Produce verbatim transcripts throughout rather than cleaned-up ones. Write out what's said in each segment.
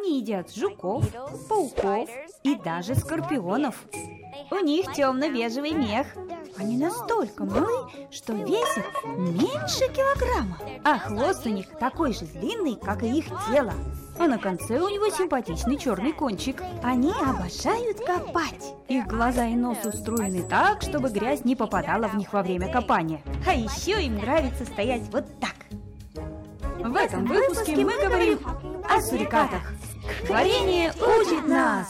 Они едят жуков, пауков и даже скорпионов. У них темно-бежевый мех. Они настолько малы, что весят меньше килограмма. А хвост у них такой же длинный, как и их тело. А на конце у него симпатичный черный кончик. Они обожают копать. Их глаза и нос устроены так, чтобы грязь не попадала в них во время копания. А еще им нравится стоять вот так. В этом выпуске мы говорим о сурикатах. Творение учит нас!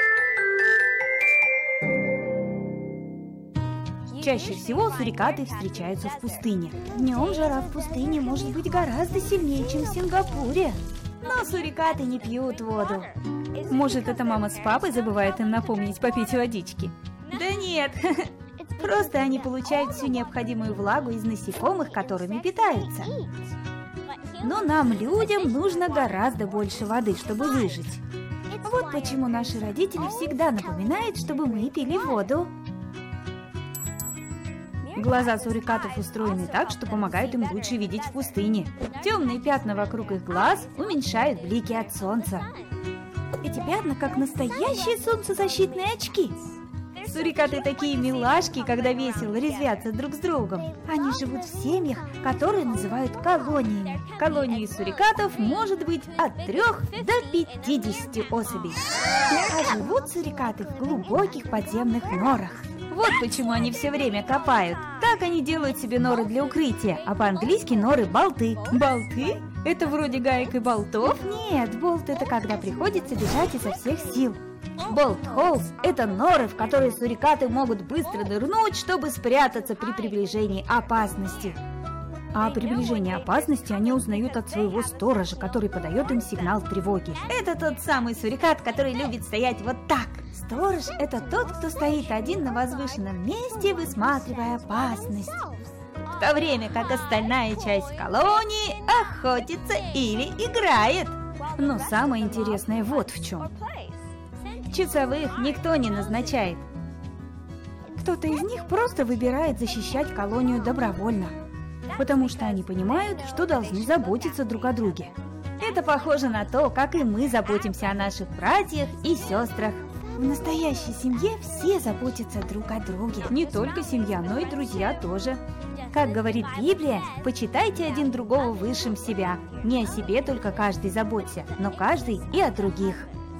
Чаще всего сурикаты встречаются в пустыне. Днем жара в пустыне может быть гораздо сильнее, чем в Сингапуре. Но сурикаты не пьют воду. Может, это мама с папой забывает им напомнить попить водички? Да нет, просто они получают всю необходимую влагу из насекомых, которыми питаются. Но нам, людям, нужно гораздо больше воды, чтобы выжить. Вот почему наши родители всегда напоминают, чтобы мы пили воду. Глаза сурикатов устроены так, что помогают им лучше видеть в пустыне. Темные пятна вокруг их глаз уменьшают блики от солнца. Эти пятна как настоящие солнцезащитные очки. Сурикаты такие милашки, когда весело резвятся друг с другом. Они живут в семьях, которые называют колониями. Колонии сурикатов может быть от трёх до пятидесяти особей. А живут сурикаты в глубоких подземных норах. Вот почему они все время копают. Так они делают себе норы для укрытия, а по-английски норы болты. Болты? Это вроде гаек и болтов? Нет, болт — это когда приходится бежать изо всех сил. Болт-холлс — это норы, в которые сурикаты могут быстро нырнуть, чтобы спрятаться при приближении опасности. А о приближении опасности они узнают от своего сторожа, который подает им сигнал тревоги. Это тот самый сурикат, который любит стоять вот так. Сторож – это тот, кто стоит один на возвышенном месте, высматривая опасность. В то время как остальная часть колонии охотится или играет. Но самое интересное вот в чем. Часовых никто не назначает. Кто-то из них просто выбирает защищать колонию добровольно, потому что они понимают, что должны заботиться друг о друге. Это похоже на то, как и мы заботимся о наших братьях и сестрах. В настоящей семье все заботятся друг о друге. Не только семья, но и друзья тоже. Как говорит Библия, почитайте один другого высшим себя. Не о себе только каждый заботься, но каждый и о других.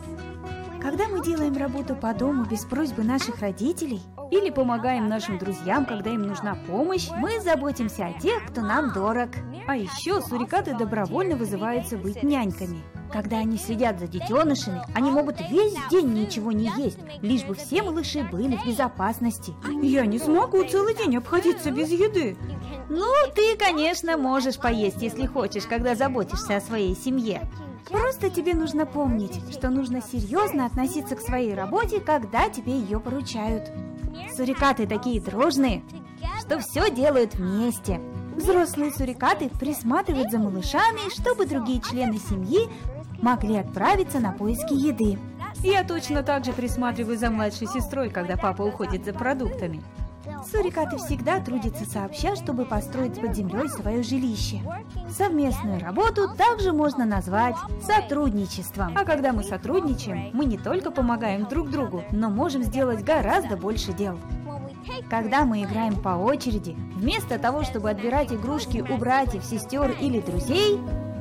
Когда мы делаем работу по дому без просьбы наших родителей или помогаем нашим друзьям, когда им нужна помощь, мы заботимся о тех, кто нам дорог. А еще сурикаты добровольно вызываются быть няньками. Когда они следят за детенышами, они могут весь день ничего не есть, лишь бы все малыши были в безопасности. Я не смогу целый день обходиться без еды. Ну, ты, конечно, можешь поесть, если хочешь, когда заботишься о своей семье. Просто тебе нужно помнить, что нужно серьезно относиться к своей работе, когда тебе ее поручают. Сурикаты такие дружные, что все делают вместе. Взрослые сурикаты присматривают за малышами, чтобы другие члены семьи могли отправиться на поиски еды. Я точно так же присматриваю за младшей сестрой, когда папа уходит за продуктами. Сурикаты всегда трудятся сообща, чтобы построить под землей свое жилище. Совместную работу также можно назвать сотрудничеством. А когда мы сотрудничаем, мы не только помогаем друг другу, но можем сделать гораздо больше дел. Когда мы играем по очереди, вместо того, чтобы отбирать игрушки у братьев, сестер или друзей,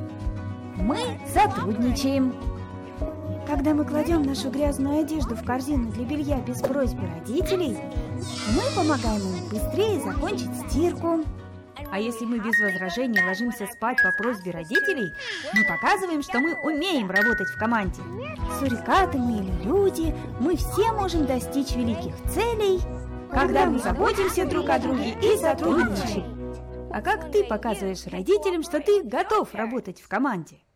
мы сотрудничаем. Когда мы кладем нашу грязную одежду в корзину для белья без просьбы родителей, мы помогаем им быстрее закончить стирку. А если мы без возражений ложимся спать по просьбе родителей, мы показываем, что мы умеем работать в команде. Сурикаты мы или люди, мы все можем достичь великих целей, когда мы заботимся друг о друге и сотрудничаем. А как ты показываешь родителям, что ты готов работать в команде?